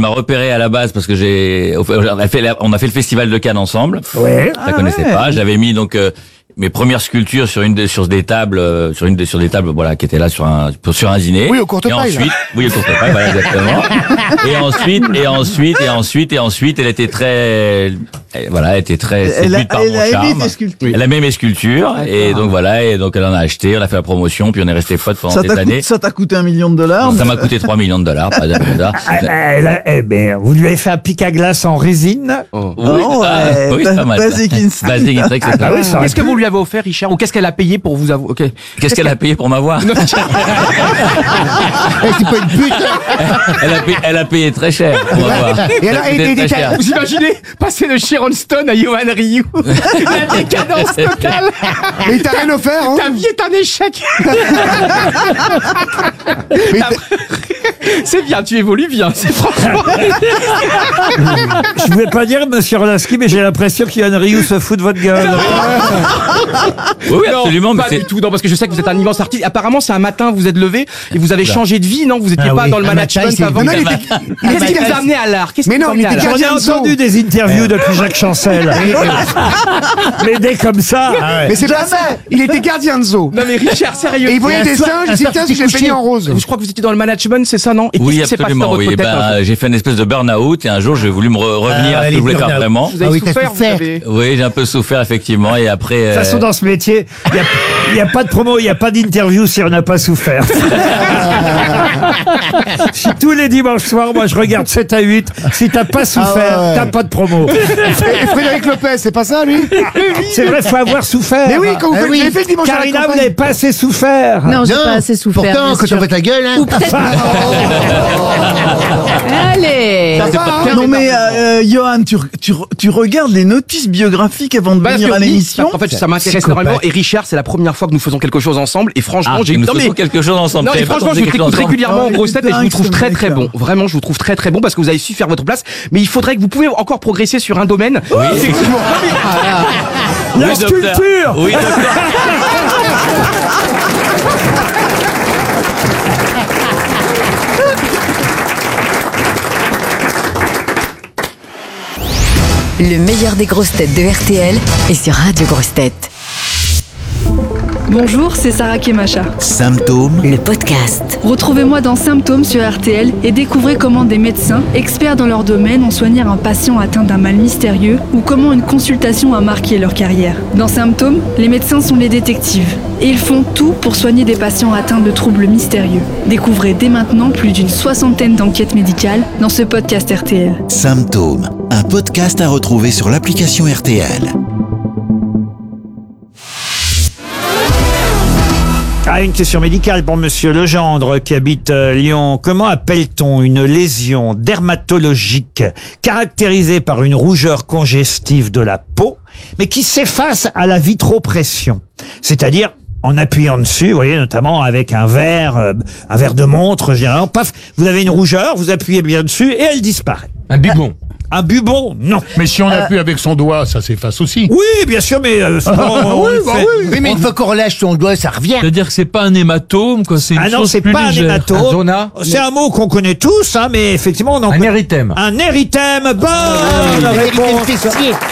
m'a repéré à la base parce que on a fait le festival de Cannes ensemble. Ouais. Je la connaissais pas. J'avais mis donc mes premières sculptures sur des tables, voilà, qui étaient là sur un dîner. Oui, au Courtepaille. Oui, au Courtepaille, voilà, exactement. Et ensuite, elle était très séduite par mon charme. Elle a aimé mes sculptures. Et donc voilà, et donc elle en a acheté, on a fait la promotion, puis on est resté potes pendant des années. Ça t'a coûté $1 million? Ça m'a coûté $3 millions, par exemple. Vous lui avez fait un pic à glace en résine? Oui, c'est pas mal. Basic Instinct, etc. Qu'est-ce que vous lui avez offert, Richard, ou qu'est-ce qu'elle a payé pour vous avoir? Okay. Qu'est-ce qu'elle a payé pour m'avoir? C'est pas une pute. Elle a payé très cher pour m'avoir. Et alors, Très cher. Vous imaginez passer de Sharon Stone à Johan Ryu? La décadence totale. Mais t'as rien offert, hein? Ta vie est un échec. C'est bien, tu évolues bien, c'est franchement. Je voulais pas dire, monsieur Rolaski, mais j'ai l'impression qu'Yann Ryu se fout de votre gueule. Oui, absolument. Pas du tout, non, parce que je sais que vous êtes un immense artiste. Apparemment, c'est un matin, vous êtes levé et vous avez changé de vie, non? Vous étiez pas dans le management avant. Qu'est-ce qui vous a amené à l'art? Mais non, il était J'en ai entendu des interviews depuis Jacques Chancel. Mais dès comme ça. Mais c'est pas ça. Il était gardien de zoo. Non mais Richard, sérieux. Et il voyait des singes, il s'est dit, je l'ai peigné en rose. Je crois que vous étiez dans le management, c'est ça, non? Et Oui, qu'est-ce qui s'est passé absolument. dans votre tête, J'ai fait une espèce de burn-out et un jour j'ai voulu me revenir à ce que je voulais faire vraiment. Vous avez souffert, vous avez... Oui, j'ai un peu souffert effectivement et après. De toute façon, dans ce métier, il n'y a pas de promo, il n'y a pas d'interview si on n'a pas souffert. Si tous les dimanches soirs, moi je regarde 7 à 8, si t'as pas souffert, t'as pas de promo. Et Frédéric Lopez, c'est pas ça, lui? C'est vrai, faut avoir souffert. Mais oui, quand vous avez fait le dimanche à la Carina, vous campagne. n'avez pas assez souffert. Non, j'ai pas assez souffert. Pourtant, bien quand sûr. on voit ta gueule, hein. Ou peut-être. Allez. Non mais Johan, tu regardes les notices biographiques avant de venir à l'émission? En fait, ça m'intéresse énormément. Et Richard, c'est la première fois que nous faisons quelque chose ensemble. Et franchement, Nous faisons quelque chose ensemble. Non, et franchement, je vous écoute régulièrement en grosse tête et je vous trouve très dingue, très bon. Vraiment, je vous trouve très très bon parce que vous avez su faire votre place. Mais il faudrait que vous pouvez encore progresser sur un domaine. Oui. Effectivement. La Oui, docteur. sculpture. Oui, docteur. Le meilleur des grosses têtes de RTL est sur Radio Grosses Têtes. Bonjour, c'est Sarah Kemacha. Symptômes. Le podcast. Retrouvez-moi dans Symptômes sur RTL et découvrez comment des médecins, experts dans leur domaine, ont soigné un patient atteint d'un mal mystérieux ou comment une consultation a marqué leur carrière. Dans Symptômes, les médecins sont les détectives et ils font tout pour soigner des patients atteints de troubles mystérieux. Découvrez dès maintenant plus d'une 60aine d'enquêtes médicales dans ce podcast RTL. Symptômes. Un podcast à retrouver sur l'application RTL. Ah, une question médicale pour monsieur Legendre qui habite Lyon. Comment appelle-t-on une lésion dermatologique caractérisée par une rougeur congestive de la peau, mais qui s'efface à la vitropression? C'est-à-dire en appuyant dessus, vous voyez, notamment avec un verre de montre, généralement, paf, vous avez une rougeur, vous appuyez bien dessus et elle disparaît. Un bubon. Un bubon, non. Mais si on appuie avec son doigt, ça s'efface aussi. Oui, bien sûr, mais sinon, Oui, mais une fois qu'on relâche son doigt, ça revient. C'est-à-dire que c'est pas un hématome, quoi. C'est une Ah non, chose c'est plus pas un légère. hématome. Un zona. C'est un mot qu'on connaît tous, hein, mais effectivement, on en Un érythème. Un érythème. Bonne réponse.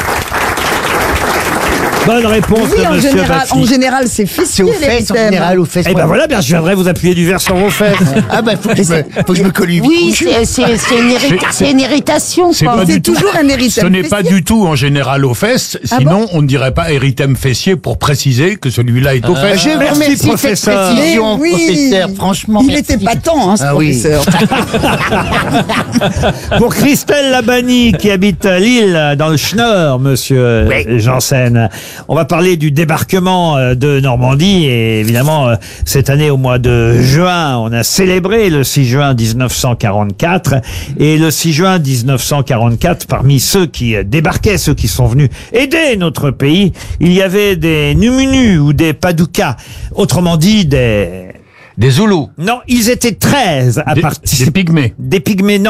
Bonne réponse Oui, de en monsieur général, Baffi. c'est C'est fessier, aux fesses en l'érythème. général, aux fesses. Eh ben voilà, bien, je viendrai vous appuyer du verre sur vos fesses. Ah ben, faut que je me colle une Oui, couche. c'est une irritation, C'est quoi. pas C'est du tout. toujours un érythème. Ce n'est pas fessier. du tout en général aux fesses, sinon on ne dirait pas érythème fessier pour préciser que celui-là est aux fesses. Je vous Merci, remercie de cette professeur. précision, Mais oui, professeur. Franchement, il merci. était patent, hein, ce Ah oui. professeur. Pour Christelle Labani, qui habite à Lille, dans le Schnorr, monsieur Janssen. On va parler du débarquement de Normandie. Et évidemment, cette année, au mois de juin, on a célébré le 6 juin 1944. Et le 6 juin 1944, parmi ceux qui débarquaient, ceux qui sont venus aider notre pays, il y avait des Numunus ou des Padoukas. Autrement dit, Des Zoulous. Non, ils étaient 13 à participer. Des pygmées. Des pygmées, non.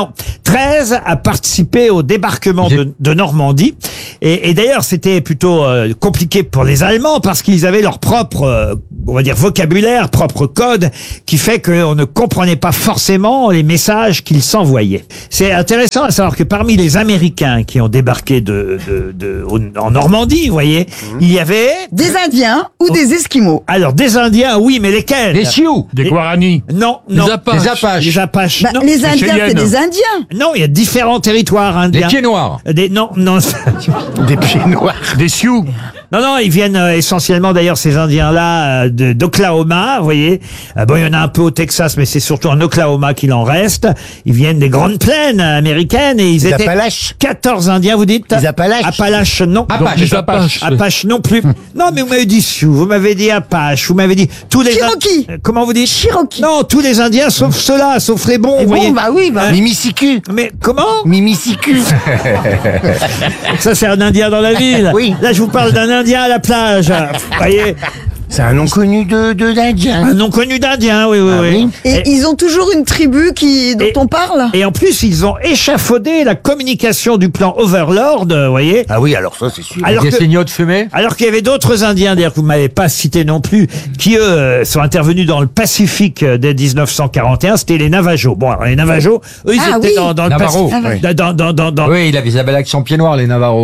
13 à participer au débarquement de Normandie. Et d'ailleurs, c'était plutôt compliqué pour les Allemands parce qu'ils avaient leur propre, on va dire, vocabulaire, propre code, qui fait qu'on ne comprenait pas forcément les messages qu'ils s'envoyaient. C'est intéressant à savoir que parmi les Américains qui ont débarqué en Normandie, vous voyez, il y avait... Des Indiens ou des Esquimaux. Alors, des Indiens, oui, mais lesquels? Des Sioux. Des Guaranis. Non. Les Apaches. Les Apaches. Bah, non. les Indiens, c'est des Indiens. Non, il y a différents territoires indiens. Les pieds noirs. Non. Des pieds noirs. Des Sioux. Non, ils viennent essentiellement, d'ailleurs, ces Indiens-là, d'Oklahoma, vous voyez. Bon, il y en a un peu au Texas, mais c'est surtout en Oklahoma qu'il en reste. Ils viennent des grandes plaines américaines et ils étaient Appalaches. 14 Indiens, vous dites? Les Appalaches. Appalaches, non. Les Apaches. Apaches non plus. Non, mais vous m'avez dit Sioux, vous m'avez dit Apache, vous m'avez dit tous les... Cherokee. Comment vous dites? Cherokee. Non, tous les Indiens sauf ceux-là, sauf les bons, vous voyez. Bah oui, bah. Mimicicu. Mais comment? Mimicicu. Ça, c'est un Indien dans la ville. Oui. Là, je vous parle d'un Indien à la plage. Vous voyez? C'est un nom connu d'Indien. Un nom connu d'Indien, oui. Et ils ont toujours une tribu dont on parle. Et en plus, ils ont échafaudé la communication du plan Overlord, vous voyez. Ah oui, alors ça, c'est sûr. Des signaux de fumée. Alors qu'il y avait d'autres Indiens, d'ailleurs, que vous m'avez pas cité non plus, qui eux sont intervenus dans le Pacifique dès 1941. C'était les Navajos. Bon, alors les Navajos, eux, ils étaient dans le Navarro. Pacifique. Dans... Oui, il avait sa belle accent pied noir, les Navarros.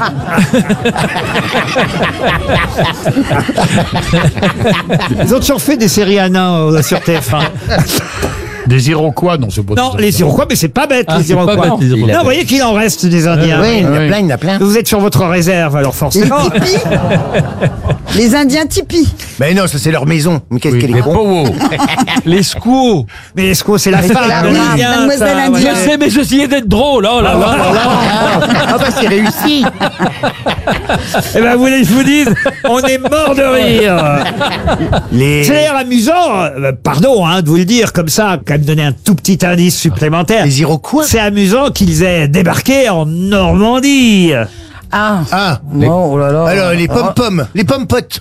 Ils ont toujours fait des séries à nains sur TF1. Des Iroquois, non, c'est pas Non, les Iroquois, mais c'est pas bête, Ah, les c'est pas Iroquois. bête, les Iroquois. Non, vous voyez qu'il en reste des Indiens. Oui, il y en a plein. Vous êtes sur votre réserve, alors Les forcément. tipis. Les Indiens tipis. Mais non, ça c'est leur maison. Mais qu'est-ce qu'elle est Les con. Powos. Les Squaws. Mais les Squaws, c'est la femme la de femme, l'Indien. mademoiselle ça, indienne. voyez. Je sais, mais j'essayais d'être drôle. Oh là là là là. Ah bah c'est réussi. Eh ben, vous voulez que je vous dise, on est mort de rire. C'est d'ailleurs amusant, pardon de vous le dire comme ça, quand même donner un tout petit indice supplémentaire. Les Iroquois. C'est amusant qu'ils aient débarqué en Normandie. Ah. Oh là là. Alors les pom-poms, les pom-potes.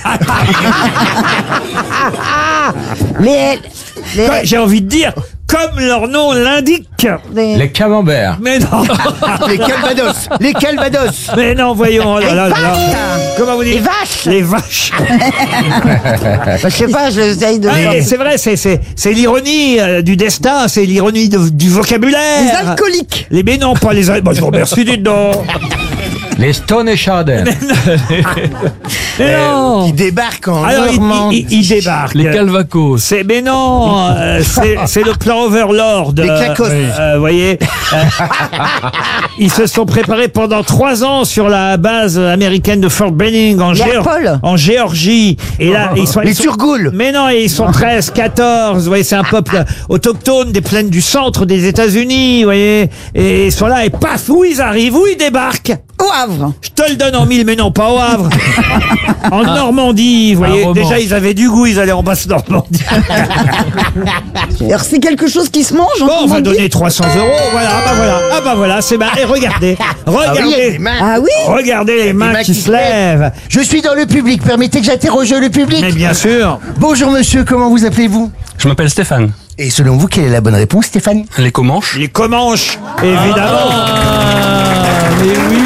J'ai envie de dire, comme leur nom l'indique. Les camemberts. Mais non. Les Calvados. Mais non, voyons. Oh là là là là. Comment vous dites? Les vaches. Les vaches. Je sais pas, j'essaye de... Ah, c'est vrai, c'est l'ironie du destin, c'est l'ironie du vocabulaire. Les alcooliques. Mais non, pas les alcooliques. Je vous remercie, dites donc. Les Stone et Chardin. Mais non. Qui débarquent en Alors, Normandie. ils débarquent. Les Calvacos. Mais non, c'est le plan Overlord. Les Clacos. Vous voyez, ils se sont préparés pendant 3 ans sur la base américaine de Fort Benning en Géorgie. Et là, ils sont Turgouls. Mais non, ils sont 13, 14. Vous voyez, c'est un peuple autochtone des plaines du centre des États-Unis. Vous voyez, et ils sont là et paf, où ils arrivent, où ils débarquent. Au Havre. Je te le donne en 1000, mais non, pas au Havre. En Normandie, vous voyez, déjà ils avaient du goût, ils allaient en Basse-Normandie. Alors c'est quelque chose qui se mange en Bon, on va Normandie. donner 300 €. Voilà, ah bah voilà, c'est et regardez, Ah oui. regardez les mains qui se lèvent. Je suis dans le public, permettez que j'interroge le public. Mais bien sûr. Bonjour monsieur, comment vous appelez-vous? Je m'appelle Stéphane. Et selon vous, quelle est la bonne réponse, Stéphane? Les Comanches. Les Comanches, évidemment. Mais oui.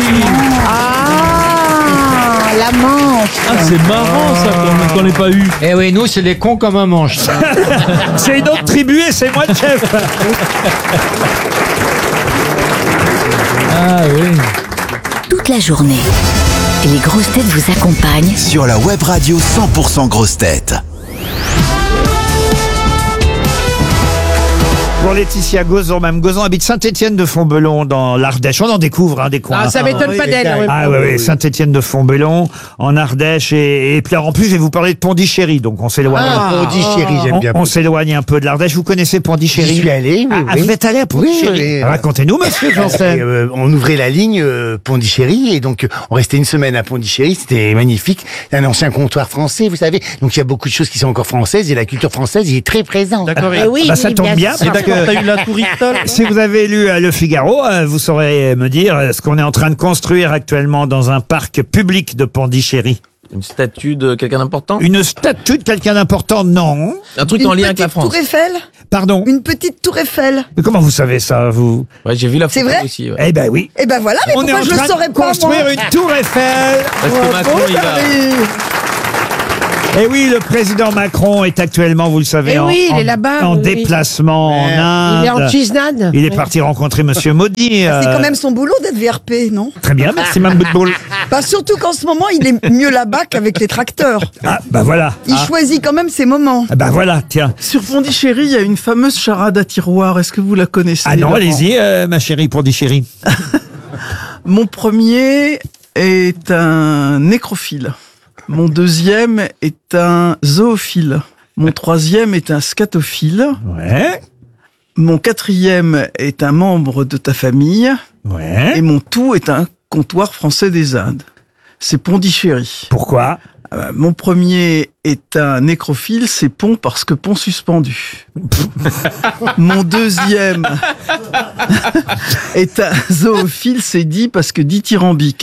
Ah, la Manche. Ah, c'est marrant ça qu'on n'ait pas eu. Eh oui, nous, c'est des cons comme un manche. C'est une autre tribu et c'est moi le chef. Ah oui. Toute la journée, les grosses têtes vous accompagnent Sur la web radio 100% grosses têtes. Pour Laetitia Gozon, Mme Gozon habite Saint-Étienne-de-Fontbellon dans l'Ardèche. On en découvre des coins. Ah, ça m'étonne pas d'elle. Ah oui, Saint-Étienne-de-Fontbellon en Ardèche et puis alors, en plus je vais vous parler de Pondichéry, donc on s'éloigne. Pondichéry, j'aime bien. On s'éloigne un peu de l'Ardèche. Vous connaissez Pondichéry? J'y suis allé, oui, Ah, oui. vous êtes allé à Pondichéry? Oui. Racontez-nous, monsieur Janssen. On ouvrait la ligne Pondichéry et donc on restait une semaine à Pondichéry, c'était magnifique. C'est un ancien comptoir français, vous savez. Donc il y a beaucoup de choses qui sont encore françaises et la culture française y est très présente. D'accord. oui, Bah, ça oui, tombe bien sûr. parce que T'as eu la tour Eiffel. si vous avez lu Le Figaro, vous saurez me dire ce qu'on est en train de construire actuellement dans un parc public de Pondichéry. Une statue de quelqu'un d'important? Une statue de quelqu'un d'important, non. Un truc en lien avec la France. Une petite tour Eiffel? Pardon? Une petite tour Eiffel? Mais comment vous savez ça, vous? Ouais, j'ai vu la photo C'est vrai aussi. Ouais. Eh ben oui. Eh ben voilà, mais On est pourquoi en je le train saurais de pas, moi? construire une tour Eiffel. Parce que Macron, il va... Et oui, le président Macron est actuellement, vous le savez, Eh oui, il est là-bas, en oui. déplacement en Inde. Il est en Cisnade. Il est parti rencontrer Monsieur Modi. C'est quand même son boulot d'être VRP, non? Très bien, merci Mme Boutboul. Bah surtout qu'en ce moment, il est mieux là-bas qu'avec les tracteurs. Ah, bah voilà. Il choisit quand même ses moments. Ah, bah voilà, tiens. Sur Pondichéry, il y a une fameuse charade à tiroir. Est-ce que vous la connaissez? Ah non, Laurent allez-y, ma chérie Pondichéry. Mon premier est un nécrophile. Mon deuxième est un zoophile. Mon troisième est un scatophile. Ouais. Mon quatrième est un membre de ta famille. Ouais. Et mon tout est un comptoir français des Indes. C'est Pondichéry. Pourquoi? Mon premier est un nécrophile, c'est pont parce que pont suspendu. Mon deuxième est un zoophile, c'est dit parce que dithyrambique.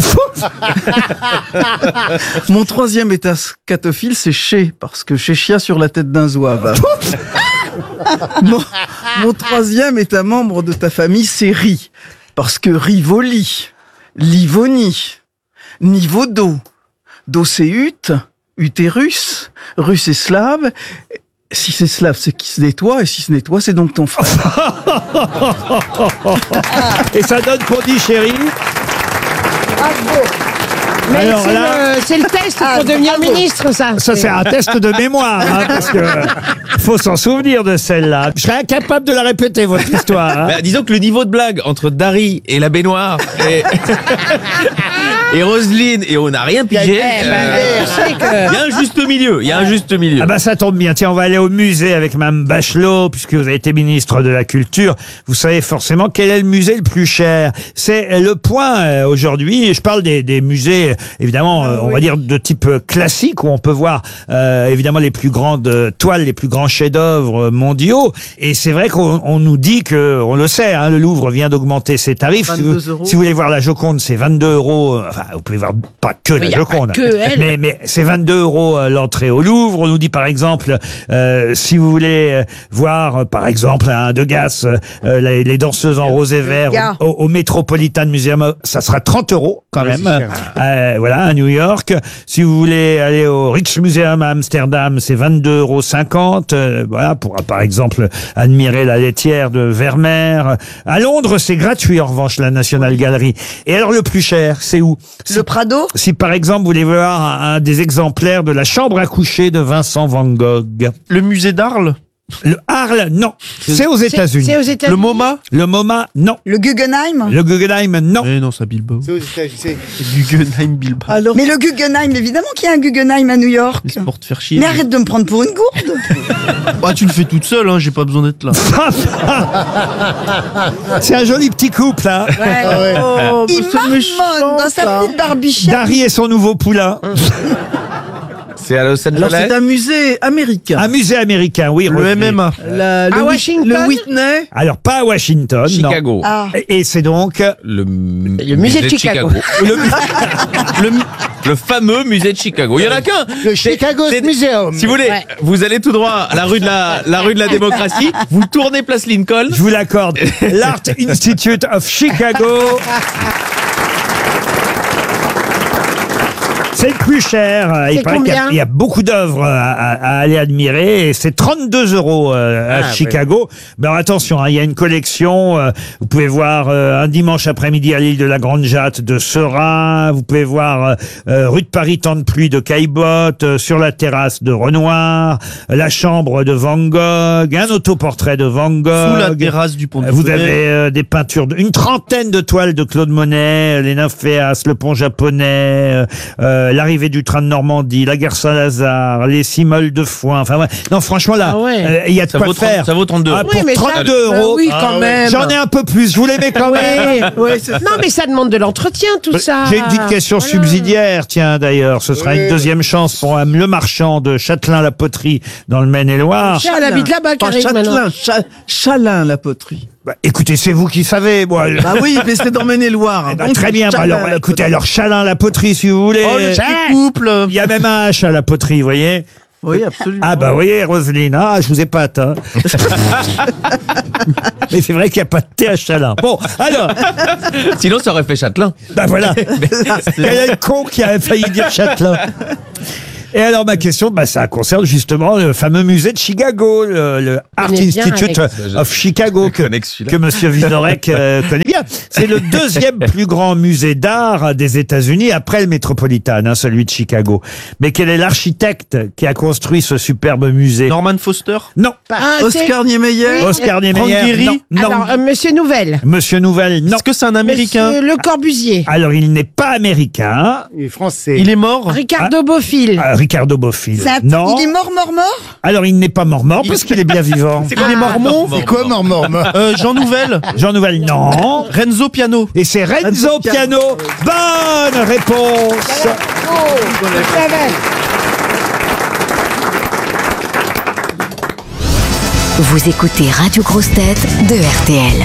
Mon troisième est un scatophile, c'est chez parce que chéchia sur la tête d'un zouave. Mon troisième est un membre de ta famille, c'est Ri parce que Rivoli, Livoni, niveau d'eau. D'eau c'est ut, utérus, russe c'est slave. Si c'est slave, c'est qui se nettoie, et si se nettoie, c'est donc ton frère. Et ça donne Pondichéry. Mais Alors c'est le test pour devenir ministre, ça. Ça, c'est un test de mémoire, hein, parce que faut s'en souvenir de celle-là. Je serais incapable de la répéter, votre histoire. Hein. Bah, disons que le niveau de blague entre Dari et la baignoire et Roselyne, et on n'a rien pigé. Il y a un juste milieu. Il y a un juste milieu. Ah bah ça tombe bien. Tiens, on va aller au musée avec Mme Bachelot, puisque vous avez été ministre de la Culture. Vous savez forcément quel est le musée le plus cher. C'est Le Point aujourd'hui. Je parle des musées, évidemment, on va dire de type classique, où on peut voir évidemment les plus grandes toiles, les plus grands chefs-d'œuvre mondiaux. Et c'est vrai qu'on nous dit que, on le sait, hein, le Louvre vient d'augmenter ses tarifs. Si vous voulez voir la Joconde, c'est 22 €. Enfin, vous pouvez voir pas que la Joconde, mais c'est 22 € l'entrée au Louvre. On nous dit par exemple, si vous voulez voir par exemple un Degas, les danseuses en rose et vert au Metropolitan Museum, ça sera 30 € quand même. Voilà, à New York. Si vous voulez aller au Rijksmuseum à Amsterdam, c'est 22,50 €. Voilà, pour par exemple admirer la laitière de Vermeer. À Londres, c'est gratuit en revanche, la National Gallery. Et alors le plus cher, c'est où? Le Prado? Si par exemple vous voulez voir un des exemplaires de la chambre à coucher de Vincent Van Gogh. Le musée d'Arles? Le Arles, non. C'est aux États-Unis. C'est aux États-Unis. Le MoMA? Le MoMA, non. Le Guggenheim? Le Guggenheim, non. Eh non, c'est à Bilbao. C'est aux États-Unis. Guggenheim Bilbao. Mais le Guggenheim, évidemment qu'il y a un Guggenheim à New York. C'est pour te faire chier. Mais arrête de me prendre pour une gourde. Bah, tu le fais toute seule, hein, j'ai pas besoin d'être là. C'est un joli petit couple, hein. Oh, il marmonne dans sa petite barbichette. Dari et son nouveau poulain. C'est à Los Alors Angeles. c'est un musée américain. Un musée américain, oui. Le Roselyne. MMA. Le Washington? Le Whitney. Alors, pas à Washington, Chicago. non. Ah. Et c'est donc... Le musée de Chicago. Le fameux musée de Chicago. Il y en a qu'un. Le Chicago Museum. Si vous voulez, vous allez tout droit à la rue de la démocratie, vous tournez place Lincoln. Je vous l'accorde. L'Art Institute of Chicago. C'est le plus cher. Il paraît qu'il y a beaucoup d'œuvres à aller admirer. Et c'est 32 € à Chicago. Mais alors attention, hein, il y a une collection. Vous pouvez voir un dimanche après-midi à l'île de la Grande Jatte de Seurat. Vous pouvez voir rue de Paris, temps de pluie de Caillebotte, sur la terrasse de Renoir, la chambre de Van Gogh, un autoportrait de Van Gogh. Sous la terrasse du pont de Vous avez des peintures, une trentaine de toiles de Claude Monet, les Nymphéas, le pont japonais, l'arrivée du train de Normandie, la gare Saint-Lazare, les Cimoles de Foin. Enfin, ouais. Non, franchement, là, il y a de quoi faire. Ça vaut 32 €. Ah, pour 32 €. Oui, quand même. J'en ai un peu plus. Je vous les mets quand même. Non, mais ça demande de l'entretien, tout ça. J'ai une petite question subsidiaire, tiens, d'ailleurs. Ce sera une deuxième chance pour Mme Le Marchand de Châtelain-la-Poterie dans le Maine-et-Loire. Elle habite là-bas, Karine, maintenant. Chalin, la poterie. Écoutez, c'est vous qui savez, moi. Bah oui, mais c'est dans Maine-et-Loire. Eh ben, très bien. Bah, alors, écoutez, alors Chalin-la-Poterie, si vous voulez. Oh, le petit couple. Il y a même un H à la poterie, vous voyez. Oui, absolument. Ah bah, vous voyez, Roselyne, je vous épate. Hein. Mais c'est vrai qu'il n'y a pas de thé à Chalin. Bon, alors. Sinon, ça aurait fait Châtelain. Bah voilà. Quel est le con qui a failli dire Châtelain? Et alors, ma question, ça concerne justement le fameux musée de Chicago, le Art Institute of Chicago, que Monsieur Vizorek connaît bien. C'est le deuxième plus grand musée d'art des États-Unis après le Metropolitan, celui de Chicago. Mais quel est l'architecte qui a construit ce superbe musée? Norman Foster? Non. Oscar Niemeyer? Oscar Niemeyer? Non. Alors, Monsieur Nouvelle? Monsieur Nouvelle, non. Est-ce que c'est un Américain? Monsieur Le Corbusier? Alors, il n'est pas américain. Il est français. Il est mort? Ricardo Bofill? Ricardo Bofill. Non. Il est mort? Alors, il n'est pas mort parce qu'il est bien vivant. C'est quoi les Mormons? C'est quoi mort? Jean Nouvel? Jean Nouvel, non. Renzo Piano? Et c'est Renzo Piano. Bonne réponse. Vous écoutez Radio Grosse Tête de RTL.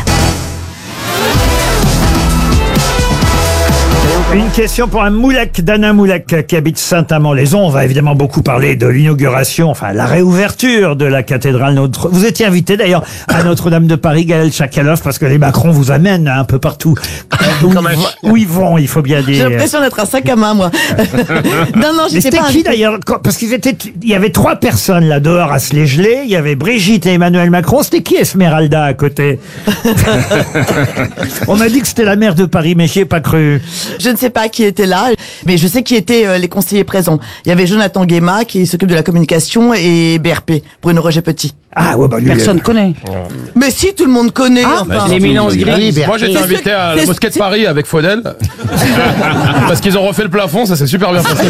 Une question pour un Moulek, Dana Moulek, qui habite Saint-Amand-les-Eaux. On va évidemment beaucoup parler de l'inauguration, enfin la réouverture de la cathédrale Notre. Vous étiez invité d'ailleurs à Notre-Dame de Paris, Gaël Chakalov, parce que les Macron vous amènent un peu partout. Où ils vont, il faut bien dire. J'ai l'impression d'être un sac à main, moi. Non, j'étais pas. C'était qui d'ailleurs? Parce il y avait 3 personnes là dehors à se les geler. Il y avait Brigitte et Emmanuel Macron. C'était qui Esmeralda à côté? On m'a dit que c'était la maire de Paris, mais j'y ai pas cru. Je ne sais pas qui était là, mais je sais qui étaient les conseillers présents. Il y avait Jonathan Guéma qui s'occupe de la communication et BRP, Bruno Roger-Petit. Ah ouais, lui, personne connaît. Mais si, tout le monde connaît. L'éminence grise. Moi, j'étais invité à la mosquée de Paris avec Faudel. Parce qu'ils ont refait le plafond, ça s'est super bien passé.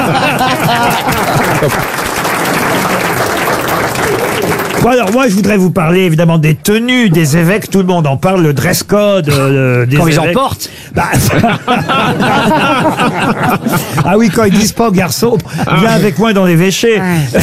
Bon, alors moi je voudrais vous parler évidemment des tenues des évêques. Tout le monde en parle, le dress code des Quand évêques. ils en portent. Ah oui, quand ils disent pas aux garçons, viens avec moi dans l'évêché.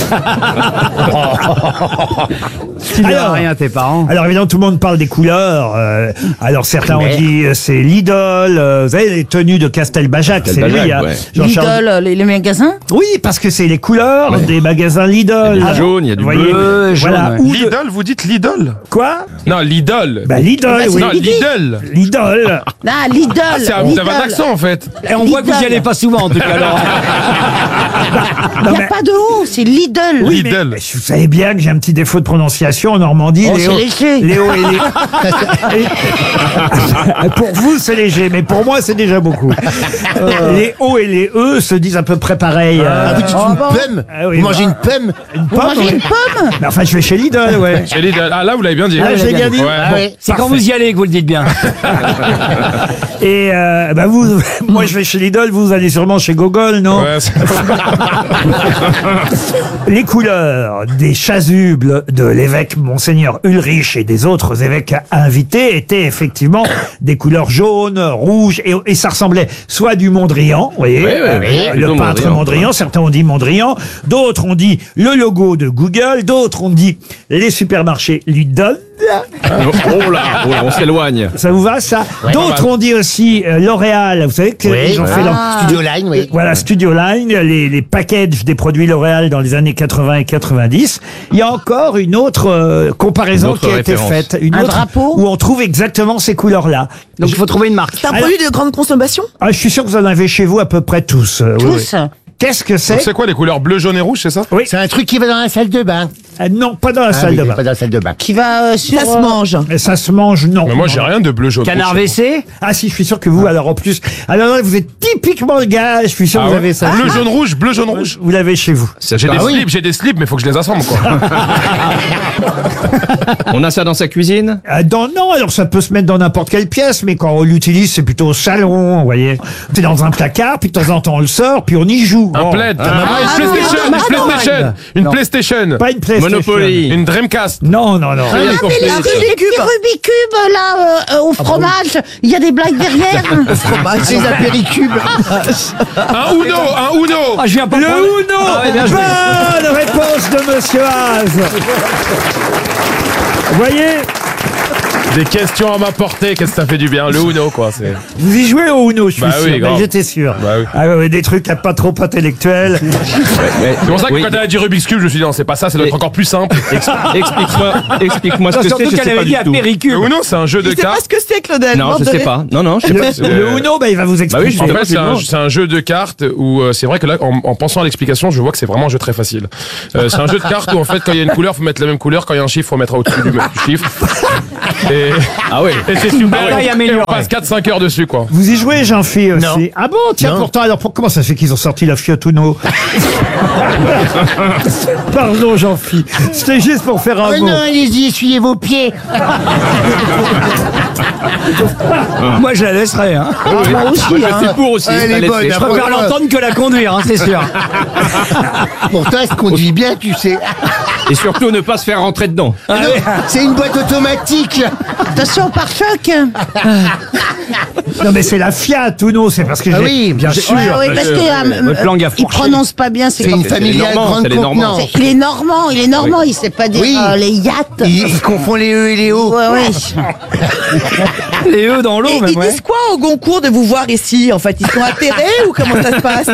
Tu ne diras rien à tes parents. Alors évidemment tout le monde parle des couleurs. Alors certains ont dit c'est l'idole. Vous savez les tenues de Castelbajac, c'est lui. Hein. Lidl, les magasins? Oui, parce que c'est les couleurs des magasins Lidl. Il y a du jaune, il y a du bleu, voilà. Lidl, vous dites Lidl? Quoi? Non, Lidl. Bah Lidl, oui. Non, Lidl. Lidl. Ah, Lidl. Vous avez un accent en fait. Et on voit que vous n'y allez pas souvent en tout cas. Alors. Il n'y a pas de O, c'est Lidl. Oui, Lidl. Mais vous savez bien que j'ai un petit défaut de prononciation en Normandie. Oh, c'est léger. Les O et les... Pour vous, c'est léger, mais pour moi, c'est déjà beaucoup. Les O et les E se disent à peu près pareil. Vous dites une pomme? Oui, vous mangez une pomme? Vous mangez une pomme? Mais enfin, je vais chez Lidl, ouais. Chez Lidl. Ah, là, vous l'avez bien dit. Ah, j'ai bien dit. Ouais. C'est quand vous y allez que vous le dites bien. Et vous, moi, je vais chez Lidl, vous allez sûrement chez Gogol, non? Ouais, Les couleurs des chasubles de l'évêque Monseigneur Ulrich et des autres évêques invités étaient effectivement des couleurs jaunes, rouges, et ça ressemblait soit du Mondrian, vous voyez, le peintre Mondrian, certains ont dit Mondrian, d'autres ont dit le logo de Google, d'autres ont dit les supermarchés Lidl. Oh là, on s'éloigne. Ça vous va, ça? D'autres ont dit aussi L'Oréal. Vous savez qu'ils ont fait leur Studio Line, oui. Voilà, Studio Line, les packages des produits L'Oréal dans les années 80 et 90. Il y a encore une autre comparaison qui a été faite. Un drapeau où on trouve exactement ces couleurs-là. Donc il faut trouver une marque. C'est un produit de grande consommation? Je suis sûr que vous en avez chez vous à peu près tous. Tous? Oui. Qu'est-ce que c'est? C'est quoi les couleurs bleu, jaune et rouge, c'est ça? Oui. C'est un truc qui va dans la salle de bain. Non, pas dans la salle de bain. Pas dans la salle de bain. Qui va sur... Ça se mange. Ça se mange, non. Mais moi, j'ai rien de bleu, jaune, Canard rouge. WC? Ah si, je suis sûr que vous, alors en plus... Alors là, vous êtes typiquement le gars, je suis sûr que vous avez ça. Bleu, jaune, rouge, bleu, jaune, rouge. Vous l'avez chez vous. J'ai des slips, mais il faut que je les assemble, quoi. On a ça dans sa cuisine? Non, alors ça peut se mettre dans n'importe quelle pièce, mais quand on l'utilise, c'est plutôt au salon, vous voyez. C'est dans un placard, puis de temps en temps on le sort, puis on y joue. Un plaid. Une PlayStation. Pas une PlayStation. Monopoly. Une Dreamcast. Non. Les petits Rubik's Cube, là, au fromage, il y a des blagues derrière. C'est un péricube. Un Uno. Ah, je viens pas Le prendre- Uno. Ah ouais, bien joué. Bonne réponse de Monsieur Haas. Vous voyez, Des questions à ma portée, qu'est-ce que ça fait du bien? Le Uno, quoi. Vous y jouez au Uno, je suis Bah oui, sûr. grave. J'étais sûr. Bah oui. Ah ouais, des trucs pas trop intellectuels. C'est pour ça que quand elle a dit Rubik's Cube, je me suis dit non, c'est pas ça, ça doit être encore plus simple. Explique-moi ce que c'est. Surtout qu'elle avait dit à Péricube. Le Uno, c'est un jeu de Tu sais pas cartes. ce que c'est, Claudel? Non, je sais pas. Non, je sais pas. Le Uno, il va vous expliquer. En fait, c'est un jeu de cartes où c'est vrai que là, en pensant à l'explication, je vois que c'est vraiment un jeu très facile. C'est un jeu de cartes où en fait, quand il y a une couleur, faut mettre la même couleur. Quand il y a un chiffre, faut mettre au-dessus du chiffre. Et, et c'est super. Là, il améliore. On passe 4-5 heures dessus, quoi. Vous y jouez, Jean-Phi, aussi? Non. Ah bon, tiens, Non. pourtant, alors comment ça fait qu'ils ont sorti la Fiat Uno? Pardon, Jean-Phi. C'était juste pour faire un mot. Non, allez-y, essuyez vos pieds. Moi, je la laisserai. Hein. Moi aussi, Moi, je hein. suis pour aussi. Elle est la bonne, laisser. Je préfère l'entendre que la conduire, hein, c'est sûr. Pourtant, elle se conduit bien, tu sais. Et surtout, ne pas se faire rentrer dedans. Non, c'est une boîte automatique. Attention, pare-choc. Non, mais c'est la Fiat Uno, c'est parce que Ah j'ai... oui, bien sûr. Oui, parce que Votre langue a il fourché. prononce pas bien. C'est une familiale Normand, grande c'est les Normands. contenance. Il est normand, il sait pas dire Oui. les yachts. Il confond les E et les O. Ouais, ouais. Les œufs dans l'eau, Et même, ils ouais. disent quoi au Goncourt de vous voir ici? En fait, ils sont atterrés ou comment ça se passe?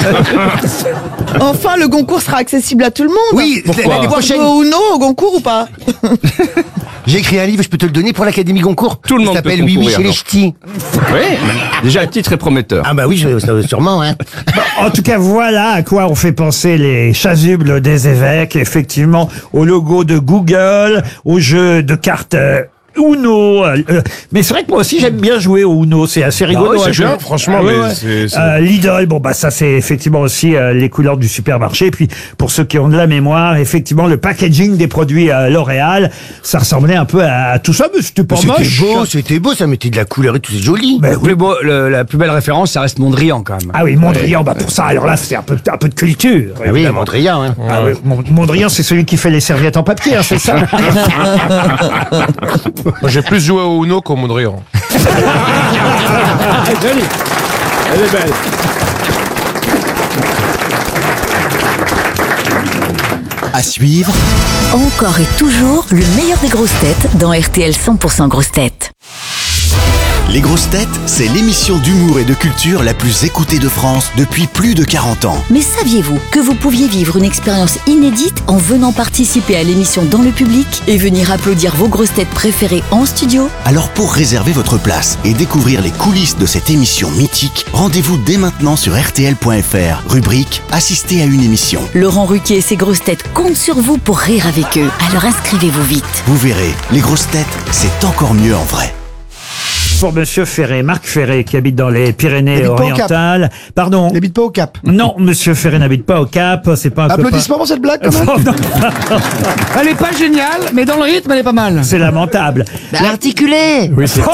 Enfin, le Goncourt sera accessible à tout le monde. Oui, Pourquoi? l'année Pouvoir jouer prochaine. au Uno au Goncourt ou pas? J'ai écrit un livre, je peux te le donner pour l'Académie Goncourt. Tout le monde Il s'appelle peut Oui, concourir, chez les non. ch'tis. Oui, déjà le titre est prometteur. Ah bah oui, sûrement, hein. En tout cas, voilà à quoi ont fait penser les chasubles des évêques, effectivement, au logo de Google, au jeu de cartes Uno. Mais c'est vrai que moi aussi, j'aime bien jouer au Uno. C'est assez rigolo. ouais, c'est à jouer. bien, franchement, Ah ouais, mais ouais. c'est- Lidl, bon, bah, ça, c'est effectivement aussi les couleurs du supermarché. Et puis, pour ceux qui ont de la mémoire, effectivement, le packaging des produits L'Oréal, ça ressemblait un peu à tout ça, mais c'était pas moche. C'était beau, ça mettait de la couleur et tout, c'est joli. Ben oui. La plus belle référence, ça reste Mondrian, quand même. Ah oui, Mondrian, bah, pour ça, alors là, c'est un peu de culture. Ah oui, évidemment. Mondrian, hein. Ah oui, Mondrian, c'est celui qui fait les serviettes en papier, hein, c'est ça? Moi, j'ai plus joué au Uno qu'au Mondrian. Jolie. Elle est belle. À suivre, Encore et toujours le meilleur des grosses têtes dans RTL 100% grosses têtes. Les grosses têtes, c'est l'émission d'humour et de culture la plus écoutée de France depuis plus de 40 ans. Mais saviez-vous que vous pouviez vivre une expérience inédite en venant participer à l'émission dans le public et venir applaudir vos grosses têtes préférées en studio? Alors pour réserver votre place et découvrir les coulisses de cette émission mythique, rendez-vous dès maintenant sur rtl.fr, rubrique Assister à une émission. Laurent Ruquier et ses grosses têtes comptent sur vous pour rire avec eux. Alors inscrivez-vous vite. Vous verrez, les grosses têtes, c'est encore mieux en vrai. Pour Monsieur Ferré, Marc Ferré, qui habite dans les Il habite Pyrénées-Orientales. Pardon. Il n'habite pas au Cap. Non, Monsieur Ferré n'habite pas au Cap. C'est pas un Applaudissements pour cette blague, quand même. Elle est pas géniale, mais dans le rythme, elle est pas mal. C'est lamentable. Articulé. Oui, c'est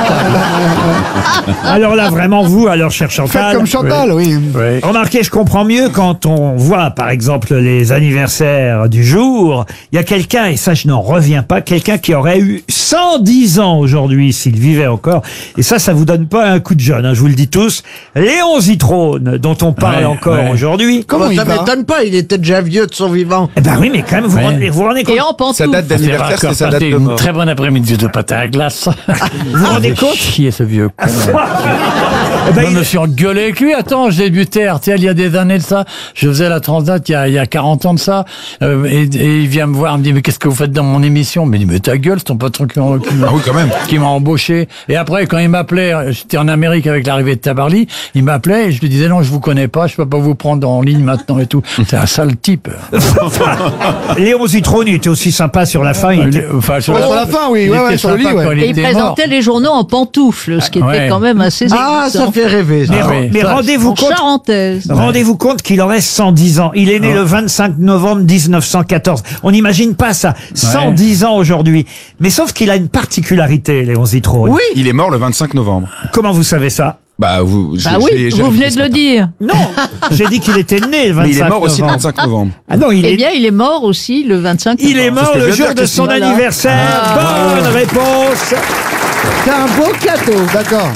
Alors là, vraiment, vous, alors, cher Chantal. Faites comme Chantal, oui. Remarquez, je comprends mieux quand on voit, par exemple, les anniversaires du jour. Il y a quelqu'un, et ça, je n'en reviens pas, quelqu'un qui aurait eu 110 ans aujourd'hui, s'il vivait encore. Et ça vous donne pas un coup de jeune, hein, je vous le dis tous. Léon Zitrone, dont on parle encore aujourd'hui. Comment Ça m'étonne pas, il était déjà vieux de son vivant. Eh ben oui, mais quand même, vous vous rendez compte. Et en pantoufles. Sa date d'anniversaire, c'est sa date de mort. Très bon après-midi de pâte à glace. Vous vous rendez compte? Chier ce vieux con. Eh ben, Je me suis engueulé avec lui. Attends, j'ai débuté à RTL il y a des années de ça. Je faisais la Transat il y a 40 ans de ça. Et il vient me voir, il me dit, mais qu'est-ce que vous faites dans mon émission? Mais il dit, mais ta gueule, c'est ton patron qui m'a embauché. Et après, quand il m'appelait, j'étais en Amérique avec l'arrivée de Tabarly, il m'appelait et je lui disais, non, je vous connais pas, je peux pas vous prendre en ligne maintenant et tout. C'est un sale type. Léon Zitrone, il était aussi sympa sur la fin. Sur la fin, oui, il ouais, était sur le lit, sympa ouais. quand il Et il était mort. présentait les journaux en pantoufles, ce qui était quand même assez dégoûtant. fait rêver, Mais, oui. mais rendez-vous En compte. charentaise. Rendez-vous compte qu'il aurait 110 ans. Il est né le 25 novembre 1914. On n'imagine pas ça. 110 ans aujourd'hui. Mais sauf qu'il a une particularité, Léon Zitrone. Oui. Il est mort le 25 novembre. Comment vous savez ça? Bah, vous, Bah oui, vous venez de le dire. Non, j'ai dit qu'il était né le 25 novembre. Mais il est mort aussi le 25 novembre. Ah non, Eh bien, il est mort aussi le 25 il est novembre. mort le bien jour dire de que son voilà. anniversaire. Bonne réponse. C'est un beau cadeau. D'accord.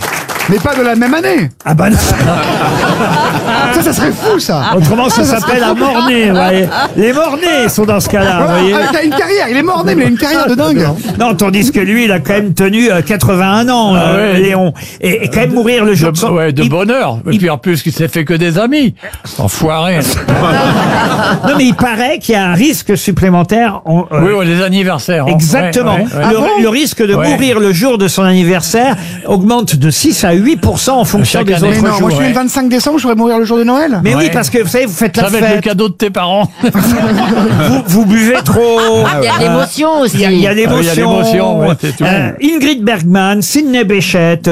Mais pas de la même année. Ah bah non. Ça serait fou, ça. Autrement, ça s'appelle un mort-né, vous voyez. Les morts-nés sont dans ce cas-là, vous voyez. T'as une carrière, il est mort-né, mais il a une carrière de dingue. Non, tandis que lui, il a quand même tenu 81 ans, Léon. Et quand même mourir le jour de son... Ouais, de bonheur. Et puis en plus, il s'est fait que des amis. Enfoiré. Non, mais il paraît qu'il y a un risque supplémentaire. Oui, les anniversaires. Exactement. Le risque de mourir le jour de son anniversaire augmente de 6 à 8% en fonction des autres jours. Moi, je suis le 25 décembre, je pourrais mourir le jour de Noël. Mais oui, parce que vous savez, vous faites la fête. Ça va être le cadeau de tes parents. vous buvez trop. Il y a de l'émotion aussi. Il y a l'émotion. Ouais, Ingrid Bergman, Sidney Bechet,